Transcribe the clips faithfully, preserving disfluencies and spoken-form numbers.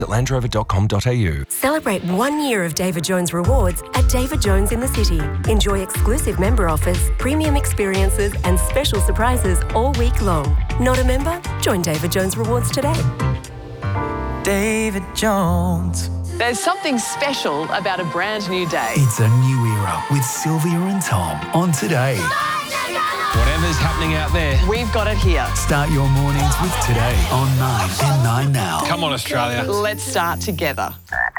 at land rover dot com dot a u. Celebrate one year of David Jones rewards at David Jones in the City. Enjoy exclusive member offers, premium experiences and special surprises all week long. Not a member? Join David Jones Rewards today. David Jones. There's something special about a brand new day. It's a new era with Sylvia and Tom on Today. Whatever's happening out there, we've got it here. Start your mornings with Today on nine and nine now. Come on, Australia. Let's start together.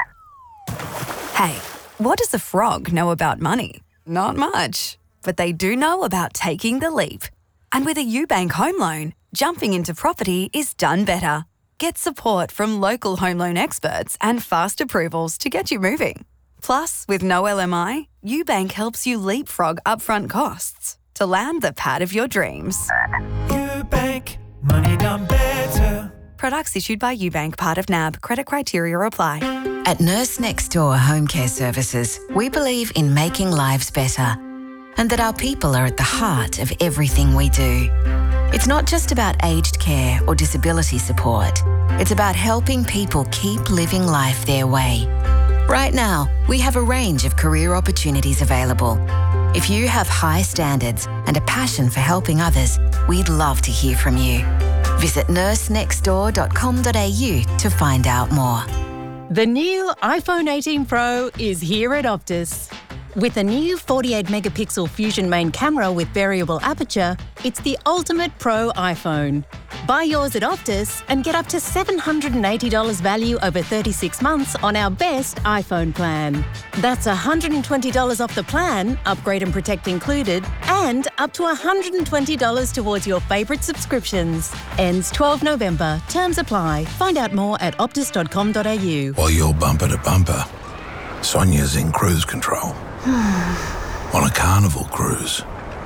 Hey, what does a frog know about money? Not much. But they do know about taking the leap. And with a UBank home loan, jumping into property is done better. Get support from local home loan experts and fast approvals to get you moving. Plus, with no L M I, UBank helps you leapfrog upfront costs to land the pad of your dreams. UBank, money done better. Products issued by UBank, part of N A B. Credit criteria apply. At Nurse Next Door Home Care Services, we believe in making lives better and that our people are at the heart of everything we do. It's not just about aged care or disability support. It's about helping people keep living life their way. Right now, we have a range of career opportunities available. If you have high standards and a passion for helping others, we'd love to hear from you. Visit nurse next door dot com dot a u to find out more. The new iPhone eighteen Pro is here at Optus. With a new forty-eight megapixel Fusion main camera with variable aperture, it's the ultimate pro iPhone. Buy yours at Optus and get up to seven hundred eighty dollars value over thirty-six months on our best iPhone plan. That's one hundred twenty dollars off the plan, upgrade and protect included, and up to one hundred twenty dollars towards your favourite subscriptions. Ends twelfth November. Terms apply. Find out more at optus dot com dot a u. While you're bumper to bumper, Sonia's in cruise control. On a carnival cruise.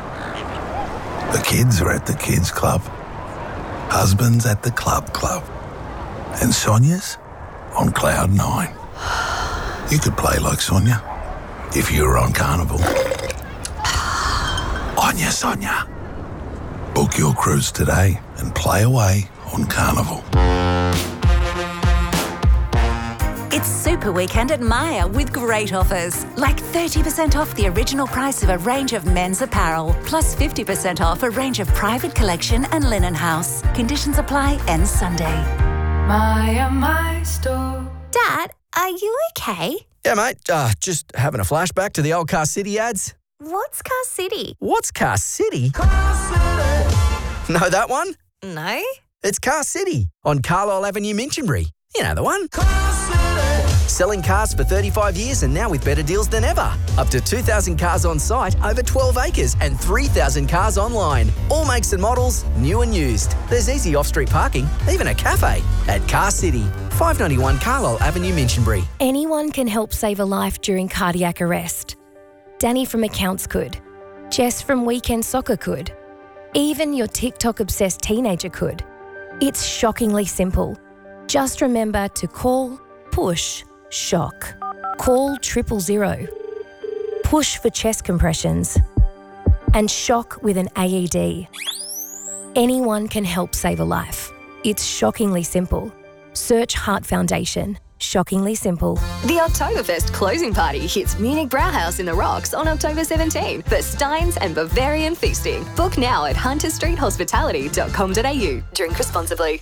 The kids are at the kids club. Husband's at the club club. And Sonia's on cloud nine. You could play like Sonia if you were on Carnival. On ya, Sonia. Book your cruise today and play away on Carnival. It's Super Weekend at Myer with great offers, like thirty percent off the original price of a range of men's apparel, plus fifty percent off a range of private collection and linen house. Conditions apply, ends Sunday. Myer, my store. Dad, are you okay? Yeah, mate. Uh, just having a flashback to the old Car City ads. What's Car City? What's Car City? Car City. Know that one? No. It's Car City on Carlisle Avenue, Minchinbury. You know the one. Car City. Selling cars for thirty-five years and now with better deals than ever. Up to two thousand cars on site, over twelve acres and three thousand cars online. All makes and models, new and used. There's easy off-street parking, even a cafe at Car City. five ninety-one Carlisle Avenue, Minchinbury. Anyone can help save a life during cardiac arrest. Danny from Accounts could. Jess from Weekend Soccer could. Even your TikTok-obsessed teenager could. It's shockingly simple. Just remember to call, push, shock. Call triple zero. Push for chest compressions. And shock with an A E D. Anyone can help save a life. It's shockingly simple. Search Heart Foundation. Shockingly simple. The Oktoberfest closing party hits Munich Brauhaus in the Rocks on October seventeenth for Steins and Bavarian feasting. Book now at hunter street hospitality dot com dot a u. Drink responsibly.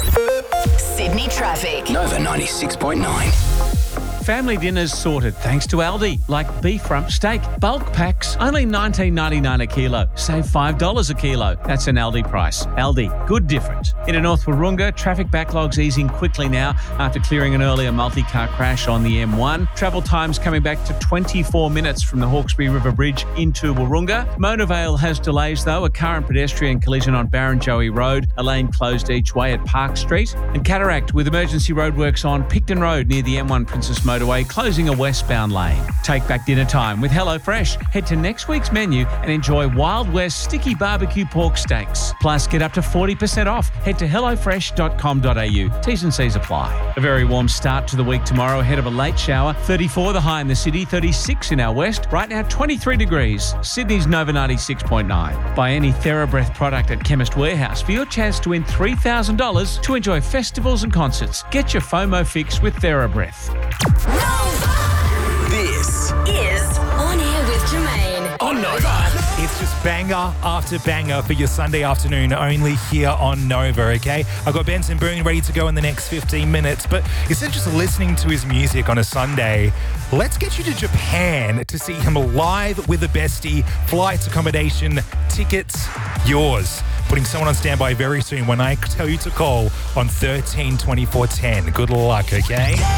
Sydney traffic. Nova ninety-six point nine. Family dinners sorted thanks to Aldi, like beef rump steak. Bulk packs, only nineteen ninety-nine a kilo. Save five dollars a kilo. That's an Aldi price. Aldi, good difference. Into North Wahroonga, traffic backlogs easing quickly now after clearing an earlier multi-car crash on the M one. Travel times coming back to twenty-four minutes from the Hawkesbury River Bridge into Wahroonga. Mona Vale has delays though. A car and pedestrian collision on Barrenjoey Road. A lane closed each way at Park Street. And Cataract with emergency roadworks on Picton Road near the M one Princess Motor motorway, closing a westbound lane. Take back dinner time with HelloFresh. Head to next week's menu and enjoy Wild West sticky barbecue pork steaks. Plus, get up to forty percent off. Head to hello fresh dot com dot a u. T's and C's apply. A very warm start to the week tomorrow ahead of a late shower. thirty-four the high in the city, thirty-six in our west. Right now, twenty-three degrees. Sydney's Nova ninety-six point nine. Buy any TheraBreath product at Chemist Warehouse for your chance to win three thousand dollars to enjoy festivals and concerts. Get your FOMO fix with TheraBreath. This is On Air with Jermaine on Nova. It's just banger after banger for your Sunday afternoon, only here on Nova, okay? I've got Benson Boone ready to go in the next fifteen minutes, but instead of just listening to his music on a Sunday, let's get you to Japan to see him live with a bestie. Flights, accommodation, tickets, yours. Putting someone on standby very soon when I tell you to call on thirteen twenty-four ten. Good luck, okay?